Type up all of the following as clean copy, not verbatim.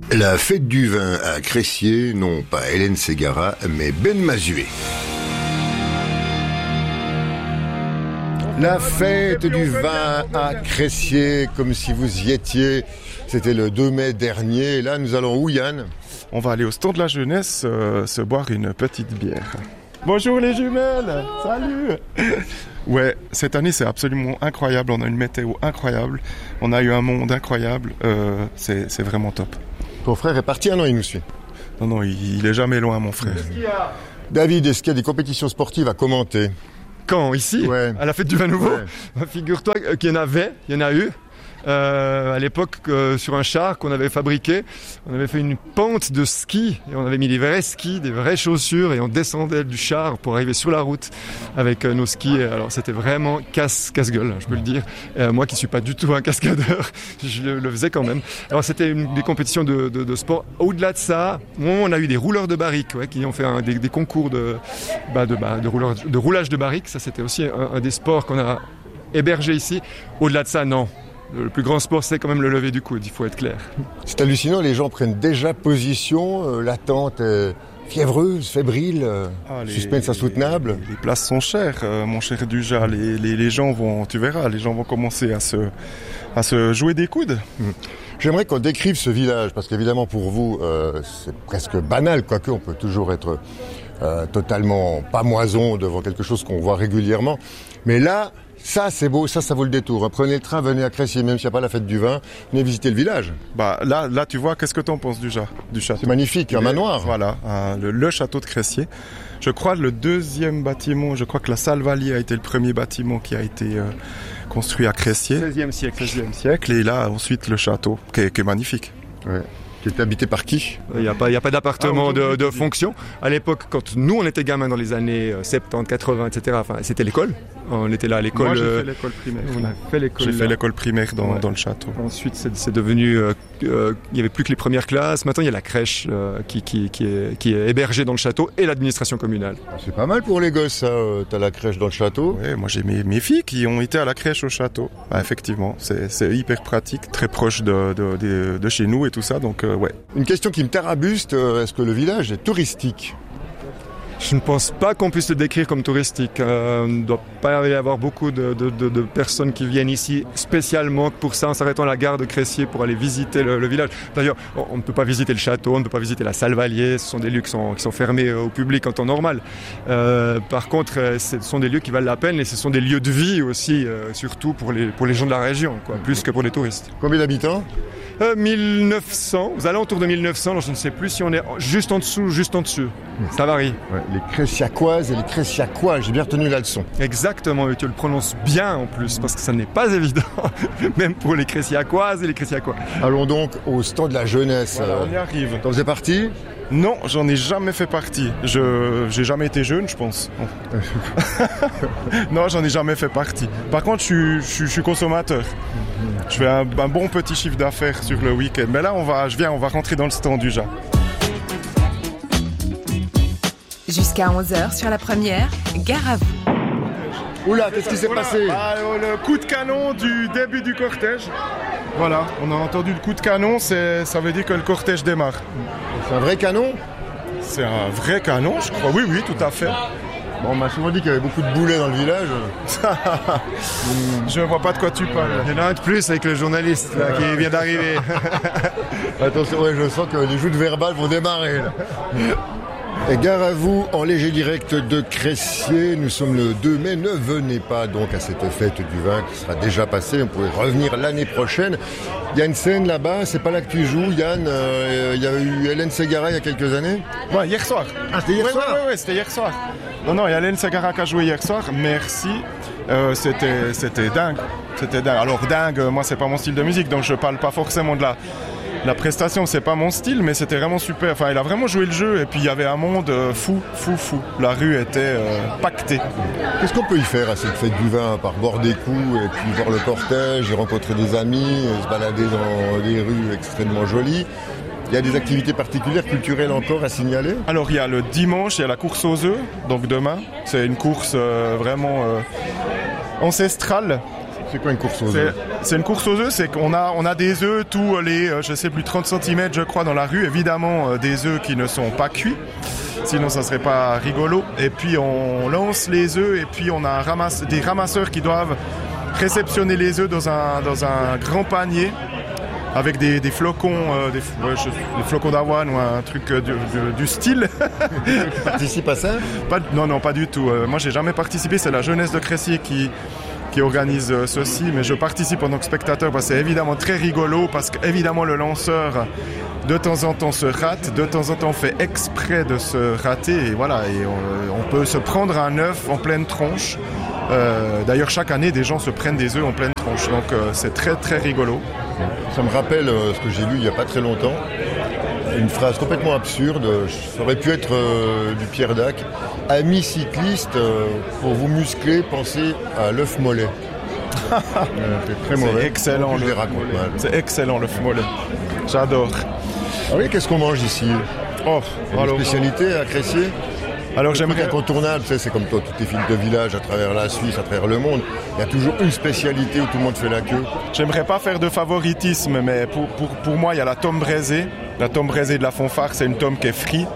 La fête du vin à Cressier, non pas Hélène Ségara, mais Ben Mazué. La fête du vin à Cressier, comme si vous y étiez. C'était le 2 mai dernier. Et là, nous allons où, Yann ? On va aller au stand de la jeunesse se boire une petite bière. Bonjour les jumelles, salut. Ouais, cette année c'est absolument incroyable, on a une météo incroyable, on a eu un monde incroyable, c'est vraiment top. Ton frère est parti, non, il nous suit. Non, il est jamais loin mon frère. David, est-ce qu'il y a des compétitions sportives à commenter ? Quand ? Ici ? Ouais. À la fête du vin nouveau ? Ouais. Figure-toi qu'il y en a eu. À l'époque, sur un char qu'on avait fabriqué, on avait fait une pente de ski et on avait mis des vrais skis, des vraies chaussures et on descendait du char pour arriver sur la route avec nos skis. Alors c'était vraiment casse-gueule, je peux le dire. Moi qui suis pas du tout un cascadeur, je le faisais quand même. Alors c'était des compétitions de sport. Au-delà de ça, on a eu des rouleurs de barrique qui ont fait des concours de roulage de barrique. Ça c'était aussi un des sports qu'on a hébergé ici. Au-delà de ça, non. Le plus grand sport, c'est quand même le lever du coude, il faut être clair. C'est hallucinant, les gens prennent déjà position, l'attente est fiévreuse, fébrile, suspense insoutenable. Les places sont chères, mon cher Dujas, les gens vont, tu verras, les gens vont commencer à se jouer des coudes. J'aimerais qu'on décrive ce village, parce qu'évidemment pour vous, c'est presque banal, quoique on peut toujours être totalement pamoison devant quelque chose qu'on voit régulièrement. Mais là, ça c'est beau, ça vaut le détour. Prenez le train, venez à Cressier, même s'il n'y a pas la fête du vin, venez visiter le village. Bah là tu vois, qu'est-ce que t'en penses du château ? C'est magnifique, un manoir. Voilà, le château de Cressier. Je crois le deuxième bâtiment, je crois que la salle Valier a été le premier bâtiment qui a été construit à Cressier. 16e siècle. Et là ensuite le château, qui est magnifique. Ouais. Qui est habité par qui ? Il n'y a pas d'appartement de fonction. À l'époque, quand nous on était gamins dans les années 70, 80, etc., c'était l'école. On était là à l'école. Moi j'ai fait l'école primaire. J'ai fait l'école primaire dans le château. Ensuite c'est devenu... il n'y avait plus que les premières classes. Maintenant il y a la crèche qui est hébergée dans le château et l'administration communale. C'est pas mal pour les gosses ça, t'as la crèche dans le château. Ouais, moi j'ai mes filles qui ont été à la crèche au château. Effectivement, c'est hyper pratique, très proche de chez nous et tout ça, donc ouais. Une question qui me tarabuste, est-ce que le village est touristique ? Je ne pense pas qu'on puisse le décrire comme touristique. Il ne doit pas y avoir beaucoup de personnes qui viennent ici spécialement pour ça, en s'arrêtant à la gare de Cressier pour aller visiter le village. D'ailleurs, on ne peut pas visiter le château, on ne peut pas visiter la salle Valier. Ce sont des lieux qui sont fermés au public en temps normal. Par contre, ce sont des lieux qui valent la peine et ce sont des lieux de vie aussi, surtout pour les gens de la région, plus que pour les touristes. Combien d'habitants ? 1900, aux alentours de 1900, alors je ne sais plus si on est juste en dessous ou juste en dessus. Ça varie. Ouais, les Cressiacoises et les Cressiacois, j'ai bien retenu la leçon. Exactement, et tu le prononces bien en plus, parce que ça n'est pas évident, même pour les Cressiacoises et les Cressiacois. Allons donc au stand de la jeunesse. Voilà, on y arrive. T'en faisais partie ? Non, j'en ai jamais fait partie. J'ai jamais été jeune, je pense. Non, j'en ai jamais fait partie. Par contre, je suis consommateur. Je fais un bon petit chiffre d'affaires sur le week-end. Mais là, on va rentrer dans le stand du Jas. Jusqu'à 11h sur la première, gare à vous. Oula, qu'est-ce qui s'est passé ? Le coup de canon du début du cortège. Voilà, on a entendu le coup de canon, ça veut dire que le cortège démarre. C'est un vrai canon ? C'est un vrai canon, je crois. Oui, tout à fait. Bon, on m'a souvent dit qu'il y avait beaucoup de boulets dans le village. Je vois pas de quoi tu parles. Il y en a un de plus avec le journaliste là, qui vient d'arriver. Attention, ouais, je sens que les joutes verbales vont démarrer là. Et gare à vous, en léger direct de Cressier, nous sommes le 2 mai, ne venez pas donc à cette fête du vin qui sera déjà passée, on pourrait revenir l'année prochaine. Il y a une scène là-bas, c'est pas là que tu joues, Yann, il y a eu Hélène Ségara il y a quelques années ? Ouais, hier soir. Ah, c'était hier soir ? Oui, c'était hier soir. Non, il y a Hélène Ségara qui a joué hier soir, merci, c'était dingue. C'était dingue. Alors dingue, moi c'est pas mon style de musique, donc je parle pas forcément de la prestation, c'est pas mon style, mais c'était vraiment super. Enfin, il a vraiment joué le jeu et puis il y avait un monde fou. La rue était pactée. Qu'est-ce qu'on peut y faire à cette fête du vin, à part boire des coups et puis voir le cortège, et rencontrer des amis, se balader dans des rues extrêmement jolies ? Il y a des activités particulières, culturelles encore à signaler ? Alors il y a le dimanche, il y a la course aux œufs, donc demain. C'est une course vraiment ancestrale. C'est quoi une course aux œufs? C'est une course aux œufs, c'est qu'on a des œufs tous les, je sais plus, 30 cm je crois dans la rue. Évidemment des œufs qui ne sont pas cuits, sinon ça serait pas rigolo. Et puis on lance les œufs et puis on a des ramasseurs qui doivent réceptionner les œufs dans un grand panier avec des flocons, des flocons d'avoine ou un truc du style. Tu participes à ça? Non, pas du tout. Moi, j'ai jamais participé. C'est la jeunesse de Crécy qui organise ceci, mais je participe en tant que spectateur parce que c'est évidemment très rigolo, parce qu'évidemment le lanceur de temps en temps se rate, de temps en temps fait exprès de se rater, et voilà, et on peut se prendre un œuf en pleine tronche. D'ailleurs, chaque année, des gens se prennent des œufs en pleine tronche, donc c'est très très rigolo. Ça me rappelle ce que j'ai lu il n'y a pas très longtemps, une phrase complètement absurde, ça aurait pu être du Pierre Dac. Amis cyclistes, pour vous muscler, pensez à l'œuf mollet. C'est très mauvais. C'est excellent, je les raconte mal. C'est excellent l'œuf mollet. J'adore. Ah oui, qu'est-ce qu'on mange ici? Une spécialité à Crécy? Alors j'aimerais incontournable, tu sais, c'est comme toi, toutes les films de village à travers la Suisse, à travers le monde. Il y a toujours une spécialité où tout le monde fait la queue. J'aimerais pas faire de favoritisme, mais pour moi, il y a la tome braisée. La tome braisée de la Fonfare, c'est une tome qui est frite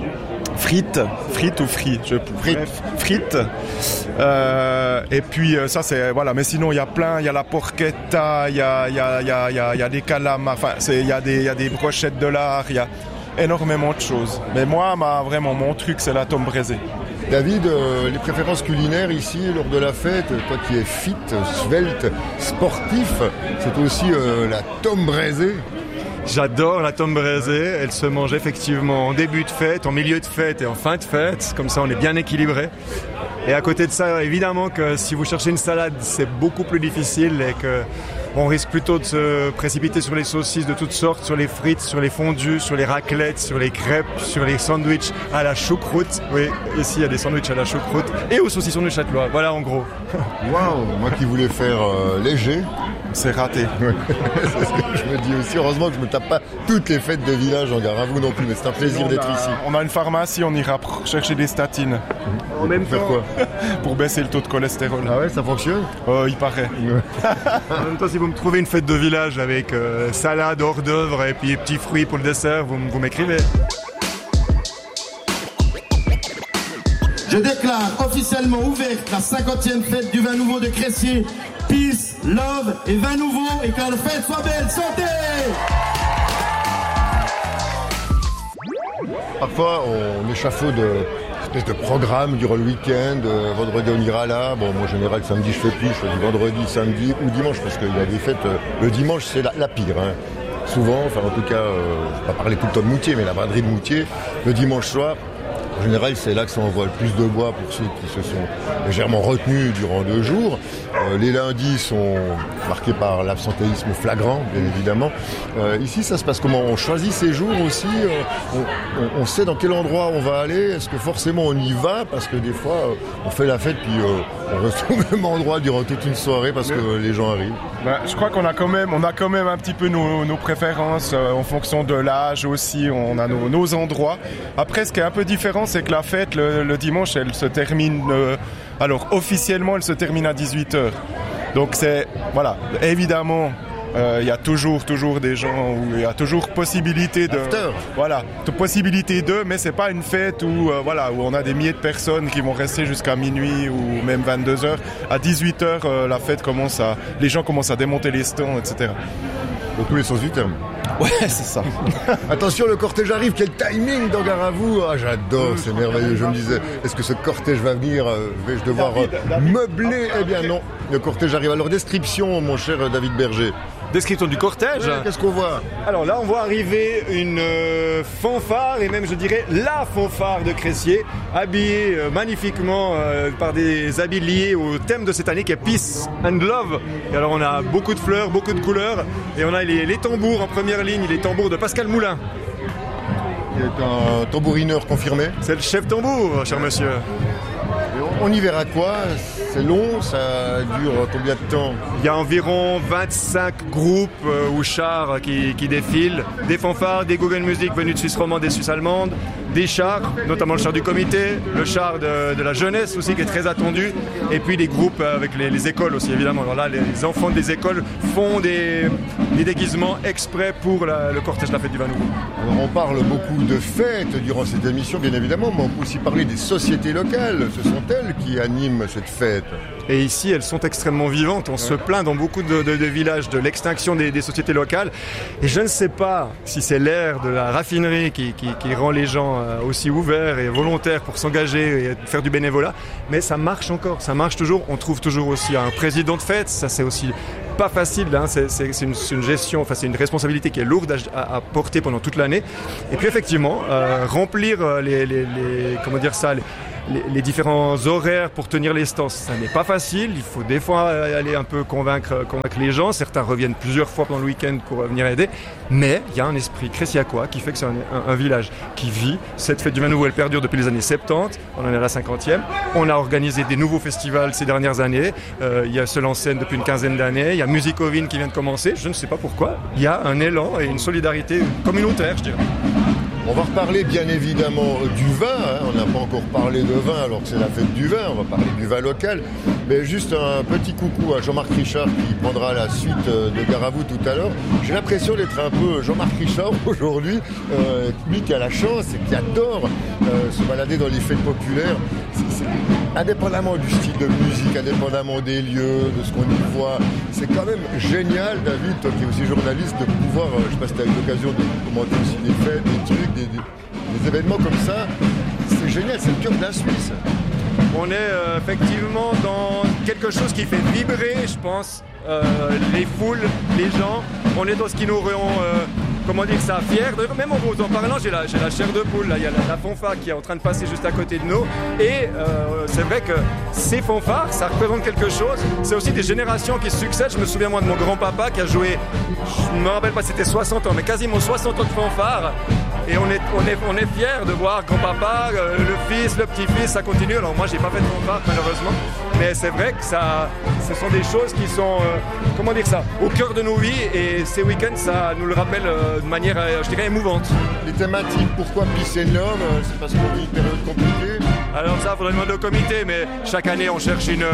ou frit, frite. Et puis ça c'est voilà, mais sinon il y a plein, il y a la porchetta, il y a des calamars, enfin il y a des brochettes de lard, il y a énormément de choses. Mais moi vraiment mon truc c'est la tome braisée. David, les préférences culinaires ici lors de la fête, toi qui es fit, svelte, sportif, c'est aussi la tome braisée. J'adore la tome braisée, elle se mange effectivement en début de fête, en milieu de fête et en fin de fête, comme ça on est bien équilibré. Et à côté de ça, évidemment que si vous cherchez une salade, c'est beaucoup plus difficile et qu'on risque plutôt de se précipiter sur les saucisses de toutes sortes, sur les frites, sur les fondus, sur les raclettes, sur les crêpes, sur les sandwichs à la choucroute. Oui, ici il y a des sandwichs à la choucroute et aux saucissons du Châtelois, voilà en gros. Waouh, moi qui voulais faire léger. C'est raté. C'est ce que je me dis aussi. Heureusement que je ne me tape pas toutes les fêtes de village en gare à vous non plus, mais c'est un plaisir d'être ici. On a une pharmacie, on ira chercher des statines. En même temps. Quoi? Pour baisser le taux de cholestérol. Ah ouais, ça fonctionne? Il paraît. En même temps, si vous me trouvez une fête de village avec salade, hors d'œuvre et puis petits fruits pour le dessert, vous m'écrivez. Je déclare officiellement ouverte la 50e fête du vin nouveau de Crécy. Peace, love et vin nouveau, et que la fête soit belle. Santé! Parfois, on échafaude une espèce de programme durant le week-end. Vendredi, on ira là. Bon, moi, en général, samedi, je fais plus. Je fais du vendredi, samedi ou dimanche, parce qu'il y a des fêtes. Le dimanche, c'est la pire. Hein. Souvent, enfin, en tout cas, je ne vais pas parler tout le temps de Moutier, mais la braderie de Moutier, le dimanche soir, en général, c'est là que ça envoie le plus de bois pour ceux qui se sont légèrement retenus durant 2 jours. Les lundis sont marqués par l'absentéisme flagrant, bien évidemment. Ici, ça se passe comment? On choisit ses jours aussi, on sait dans quel endroit on va aller. Est-ce que forcément on y va? Parce que des fois, on fait la fête puis on reste au même endroit durant toute une soirée parce que les gens arrivent. Je crois qu'on a quand même un petit peu nos préférences en fonction de l'âge aussi. On a nos endroits. Après, ce qui est un peu différent, c'est que la fête, le dimanche, elle se termine... alors, officiellement, elle se termine à 18h. Donc, c'est... Voilà, évidemment... il y a toujours des gens où il y a toujours possibilité de possibilité de, mais c'est pas une fête où où on a des milliers de personnes qui vont rester jusqu'à minuit ou même 22h. À 18h, la fête les gens commencent à démonter les stands, etc. Dans tous les sens du terme. Ouais, c'est ça. Attention, le cortège arrive, quel timing dans Gare à vous. Ah, j'adore, c'est merveilleux. Je me disais, est-ce que ce cortège va venir? Vais-je devoir meubler? Eh bien non, le cortège arrive. Alors, description, mon cher David Berger. Description du cortège. Ouais, qu'est-ce qu'on voit? Alors là, on voit arriver une fanfare, et même je dirais la fanfare de Crécy, habillée magnifiquement par des habits liés au thème de cette année qui est Peace and Love. Et alors on a beaucoup de fleurs, beaucoup de couleurs, et on a les tambours en première ligne, les tambours de Pascal Moulin. Il est un tambourineur confirmé. C'est le chef tambour, cher monsieur. On y verra quoi? C'est long, ça dure combien de temps? Il y a environ 25 groupes ou chars qui défilent, des fanfares, des Google Music venus de Suisse romande et Suisse allemande, des chars, notamment le char du comité, le char de la jeunesse aussi qui est très attendu, et puis des groupes avec les écoles aussi évidemment. Alors là, les enfants des écoles font des déguisements exprès pour le cortège de la fête du vin nouveau. Alors on parle beaucoup de fêtes durant cette émission bien évidemment, mais on peut aussi parler des sociétés locales. Ce sont elles qui animent cette fête. Et ici, elles sont extrêmement vivantes. On se plaint dans beaucoup de villages de l'extinction des sociétés locales. Et je ne sais pas si c'est l'ère de la raffinerie qui rend les gens aussi ouverts et volontaires pour s'engager et faire du bénévolat. Mais ça marche encore, ça marche toujours. On trouve toujours aussi un président de fête. Ça, c'est aussi pas facile. Hein. C'est une gestion, enfin, c'est une responsabilité qui est lourde à porter pendant toute l'année. Et puis effectivement, remplir les différents horaires pour tenir les stands, ça n'est pas facile. Il faut des fois aller un peu convaincre les gens. Certains reviennent plusieurs fois pendant le week-end pour venir aider. Mais il y a un esprit créciacois qui fait que c'est un village qui vit. Cette fête du vin nouveau, elle perdure depuis les années 70. On en est à la 50e. On a organisé des nouveaux festivals ces dernières années. Il y a Seul en scène depuis une quinzaine d'années. Il y a Musicovine qui vient de commencer. Je ne sais pas pourquoi. Il y a un élan et une solidarité communautaire, je dirais. On va reparler bien évidemment du vin, hein. On n'a pas encore parlé de vin alors que c'est la fête du vin, on va parler du vin local. Mais juste un petit coucou à Jean-Marc Richard qui prendra la suite de Gare à vous tout à l'heure. J'ai l'impression d'être un peu Jean-Marc Richard aujourd'hui, lui qui a la chance et qui adore se balader dans les fêtes populaires. C'est indépendamment du style de musique, indépendamment des lieux, de ce qu'on y voit, c'est quand même génial, David, toi qui es aussi journaliste, de pouvoir, je sais pas si tu as eu l'occasion de commenter aussi des fêtes, des trucs, des événements comme ça. C'est génial, c'est le cœur de la Suisse. On est effectivement dans quelque chose qui fait vibrer, je pense, les foules, les gens. On est dans ce qui nous rend, fiers. Même en vous en parlant, j'ai la chair de poule. Là, il y a la fanfare qui est en train de passer juste à côté de nous. Et c'est vrai que ces fanfares, ça représente quelque chose. C'est aussi des générations qui se succèdent. Je me souviens moi de mon grand-papa qui a joué, je ne me rappelle pas si c'était 60 ans, mais quasiment 60 ans de fanfare. Et on est fiers de voir grand-papa, le fils, le petit-fils, ça continue. Alors moi, j'ai pas fait de fanfare malheureusement, mais c'est vrai que ce sont des choses qui sont, au cœur de nos vies. Et ces week-ends, ça nous le rappelle de manière, je dirais, émouvante. Les thématiques, pourquoi Peace and Love? C'est parce qu'on vit une période compliquée. Alors ça, il faudrait demander au comité, mais chaque année, on cherche une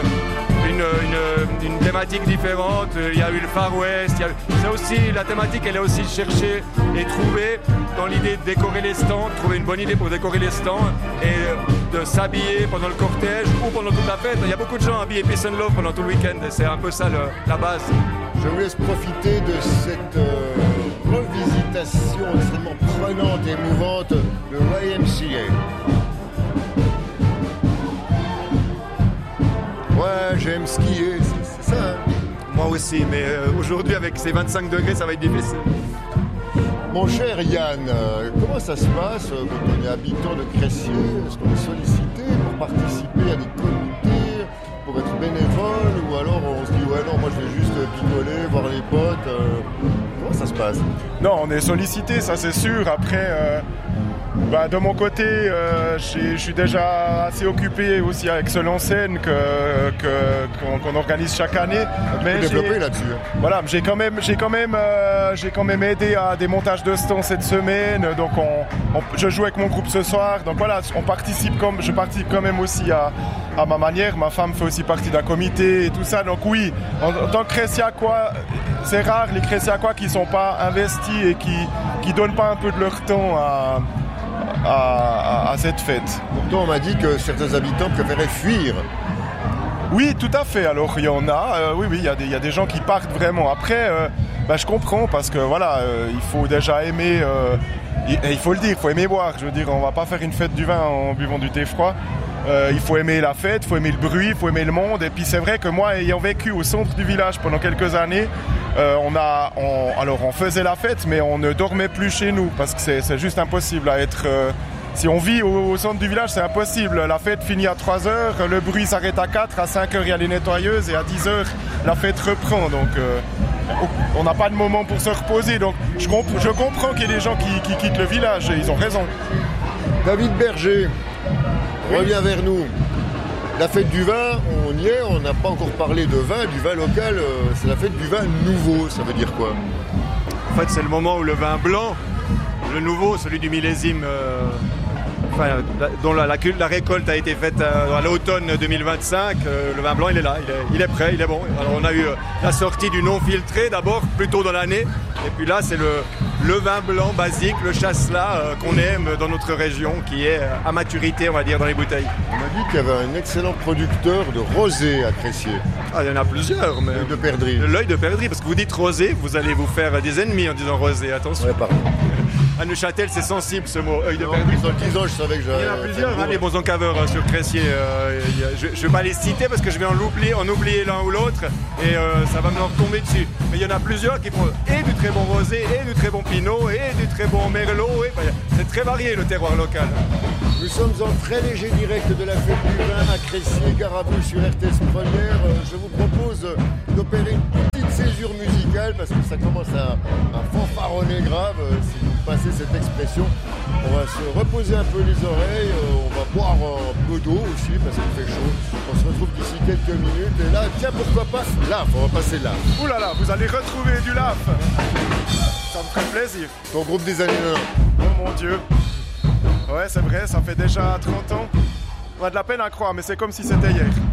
thématique différente. Il y a eu le Far West. C'est aussi, la thématique, elle est aussi cherchée et trouvée dans l'idée de décorer les stands, trouver une bonne idée pour décorer les stands et de s'habiller pendant le cortège ou pendant toute la fête. Il y a beaucoup de gens habillés Peace and Love pendant tout le week-end et c'est un peu ça la base. Je vous laisse profiter de cette revisitation extrêmement prenante et émouvante de YMCA. Ouais, j'aime skier, c'est ça. Hein. Moi aussi, mais aujourd'hui avec ces 25 degrés, ça va être difficile. Mon cher Yann, comment ça se passe quand on est habitant de Cressier? Est-ce qu'on est sollicité pour participer à des comités, pour être bénévole? Ou alors on se dit, ouais non, moi je vais juste picoler, voir les potes. Comment ça se passe? Non, on est sollicité, ça c'est sûr. Après, de mon côté, je suis déjà assez occupé aussi avec Seul en scène qu'on organise chaque année. Mais développé là-dessus. Voilà, j'ai quand même aidé à des montages de stands cette semaine. Donc je joue avec mon groupe ce soir. Donc voilà, je participe quand même aussi à ma manière. Ma femme fait aussi partie d'un comité et tout ça. Donc oui, en tant que Cressiacois, c'est rare les Cressiacois qui sont pas investis et qui donnent pas un peu de leur temps à cette fête. Pourtant, on m'a dit que certains habitants préféraient fuir. Oui, tout à fait. Alors, il y en a. Oui, il y a des gens qui partent vraiment. Après, je comprends parce que voilà, il faut déjà aimer. Il faut le dire, il faut aimer boire. Je veux dire, on va pas faire une fête du vin en buvant du thé froid. Il faut aimer la fête, il faut aimer le bruit, il faut aimer le monde. Et puis c'est vrai que moi, ayant vécu au centre du village pendant quelques années, on faisait la fête, mais on ne dormait plus chez nous parce que c'est juste impossible à être. Si on vit au centre du village, c'est impossible. La fête finit à 3h, le bruit s'arrête à 4, à 5h il y a les nettoyeuses et à 10h la fête reprend. Donc on n'a pas de moment pour se reposer. Donc je comprends qu'il y ait des gens qui quittent le village et ils ont raison. David Berger, reviens vers nous. La fête du vin, on y est, on n'a pas encore parlé de vin, du vin local, c'est la fête du vin nouveau, ça veut dire quoi? En fait, c'est le moment où le vin blanc, le nouveau, celui du millésime, dont la récolte a été faite à l'automne 2025, le vin blanc, il est là, il est prêt, il est bon. Alors, on a eu la sortie du non filtré d'abord, plus tôt dans l'année, et puis là, c'est le vin blanc basique, le chasselas qu'on aime dans notre région, qui est à maturité, on va dire, dans les bouteilles. On m'a dit qu'il y avait un excellent producteur de rosé à Cressier. Ah, il y en a plusieurs, mais... L'œil de perdrix. L'œil de perdrix, parce que vous dites rosé, vous allez vous faire des ennemis en disant rosé, attention. Ouais, pardon. À Neuchâtel, c'est sensible ce mot, œil de Non, perdrix. dans le 10 ans, je savais que j'avais... Il y en a plusieurs, les bons encaveurs sur Cressier. Je ne vais pas les citer parce que je vais en oublier l'un ou l'autre et ça va me leur tomber dessus. Mais il y en a plusieurs qui font et du très bon rosé, et du très bon pinot, et du très bon merlot. C'est très varié le terroir local. Nous sommes en très léger direct de la fête du vin à Cressier, gare à vous sur RTS Première. Je vous propose d'opérer une petite césure musicale parce que ça commence à fanfaronner grave, si vous passez cette expression. On va se reposer un peu les oreilles, on va boire un peu d'eau aussi parce qu'il fait chaud. On se retrouve d'ici quelques minutes et là, tiens, pourquoi pas Laf, on va passer là. Ouh là là, vous allez retrouver du laf. Ça me ferait plaisir. Ton groupe des années 90. Oh mon Dieu. Ouais, c'est vrai, ça fait déjà 30 ans. On a de la peine à croire, mais c'est comme si c'était hier.